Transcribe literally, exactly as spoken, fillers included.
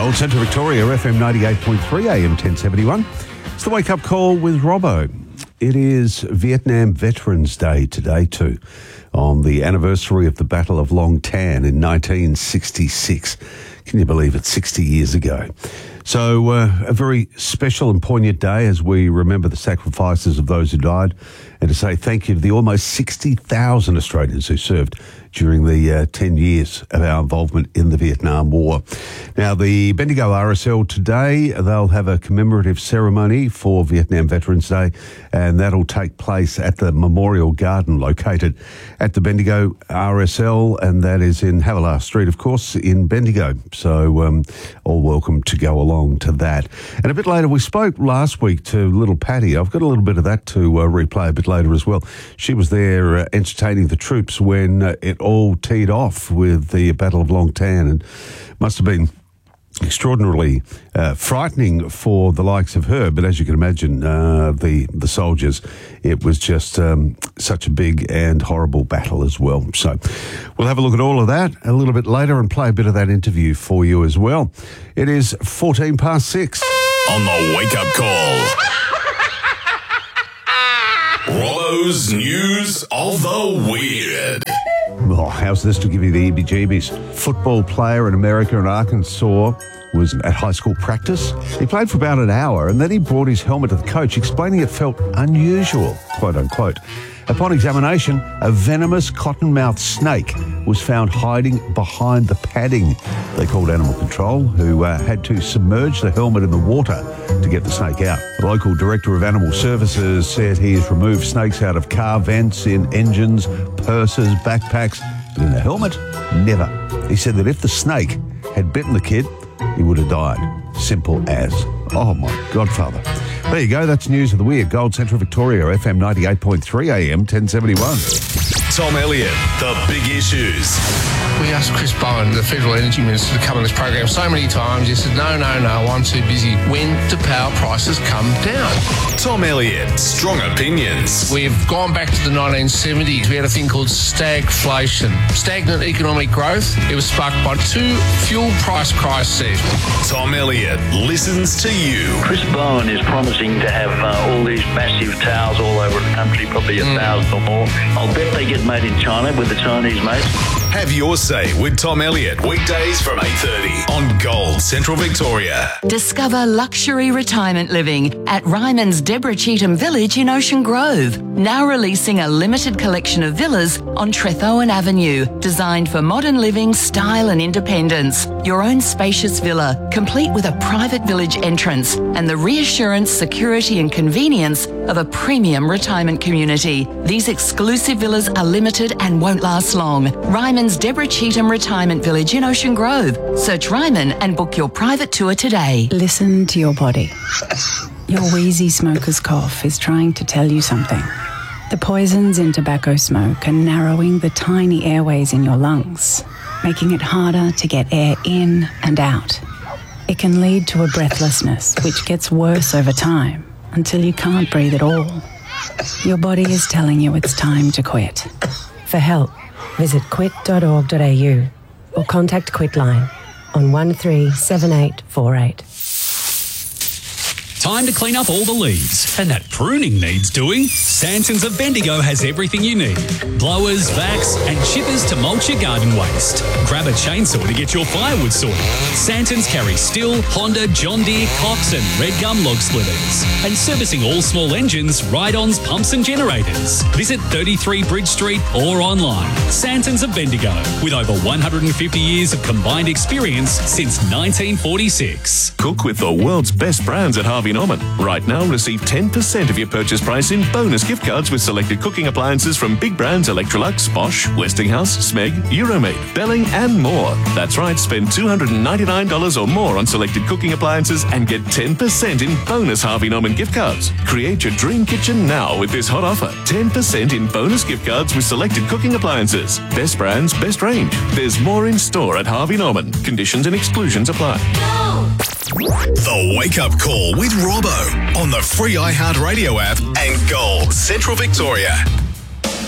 Gold Central Victoria, F M ninety-eight point three, A M ten seventy-one. It's the Wake Up Call with Robbo. It is Vietnam Veterans Day today too, on the anniversary of the Battle of Long Tan in nineteen sixty-six. Can you believe it? sixty years ago. So uh, a very special and poignant day as we remember the sacrifices of those who died, and to say thank you to the almost sixty thousand Australians who served during the uh, ten years of our involvement in the Vietnam War. Now, the Bendigo R S L today, they'll have a commemorative ceremony for Vietnam Veterans Day, and that'll take place at the Memorial Garden located at the Bendigo R S L, and that is in Havilah Street, of course, in Bendigo. So um, all welcome to go along to that. And a bit later, we spoke last week to little Patty. I've got a little bit of that to uh, replay a bit later as well. She was there uh, entertaining the troops when uh, it all teed off with the Battle of Long Tan, and must have been extraordinarily uh, frightening for the likes of her. But as you can imagine, uh, the the soldiers, it was just um, such a big and horrible battle as well. So we'll have a look at all of that a little bit later and play a bit of that interview for you as well. It is fourteen past six. On the Wake Up Call. Robbo's News of the Weird. Oh, how's this to give you the heebie-jeebies? Football player in America in Arkansas was at high school practice. He played for about an hour and then he brought his helmet to the coach, explaining it felt unusual, quote unquote. Upon examination, a venomous cottonmouth snake was found hiding behind the padding. They called animal control, who uh, had to submerge the helmet in the water to get the snake out. The local director of animal services said he has removed snakes out of car vents, in engines, purses, backpacks, but in a helmet, never. He said that if the snake had bitten the kid, he would have died. Simple as. Oh, my Godfather. There you go. That's News of the Weird. Gold Central Victoria, F M ninety-eight point three, A M ten seventy-one. Tom Elliott, the big issues. We asked Chris Bowen, the Federal Energy Minister, to come on this program so many times. He said, no, no, no, I'm too busy. When do power prices come down? Tom Elliott, strong opinions. We've gone back to the nineteen seventies. We had a thing called stagflation, stagnant economic growth. It was sparked by two fuel price crises. Tom Elliott listens to you. Chris Bowen is promising to have uh, all these massive towers all over the country, probably a mm. thousand or more. I'll bet they get made in China with the Chinese mates. Have your say with Tom Elliott, weekdays from eight thirty on Gold Central Victoria. Discover luxury retirement living at Ryman's Deborah Cheetham Village in Ocean Grove. Now releasing a limited collection of villas on Trethowan Avenue, designed for modern living, style and independence. Your own spacious villa, complete with a private village entrance and the reassurance, security and convenience of a premium retirement community. These exclusive villas are limited and won't last long. Ryman's Deborah Cheetham Retirement Village in Ocean Grove. Search Ryman and book your private tour today. Listen to your body. Your wheezy smoker's cough is trying to tell you something. The poisons in tobacco smoke are narrowing the tiny airways in your lungs, making it harder to get air in and out. It can lead to a breathlessness, which gets worse over time until you can't breathe at all. Your body is telling you it's time to quit. For help, visit quit dot org dot a u or contact Quitline on one three seven eight four eight. Time to clean up all the leaves. And that pruning needs doing. Santons of Bendigo has everything you need. Blowers, vacs and chippers to mulch your garden waste. Grab a chainsaw to get your firewood sorted. Santons carry Stihl, Honda, John Deere, Cox and Red Gum log splitters. And servicing all small engines, ride-ons, pumps and generators. Visit thirty-three Bridge Street or online. Santons of Bendigo, with over one hundred fifty years of combined experience since nineteen forty-six. Cook with the world's best brands at Harvey Norman. Right now, receive ten percent of your purchase price in bonus gift cards with selected cooking appliances from big brands Electrolux, Bosch, Westinghouse, Smeg, Euromade, Belling and more. That's right, spend two hundred ninety-nine dollars or more on selected cooking appliances and get ten percent in bonus Harvey Norman gift cards. Create your dream kitchen now with this hot offer. ten percent in bonus gift cards with selected cooking appliances. Best brands, best range. There's more in store at Harvey Norman. Conditions and exclusions apply. The Wake Up Call with Robbo on the free iHeartRadio app and Gold Central Victoria.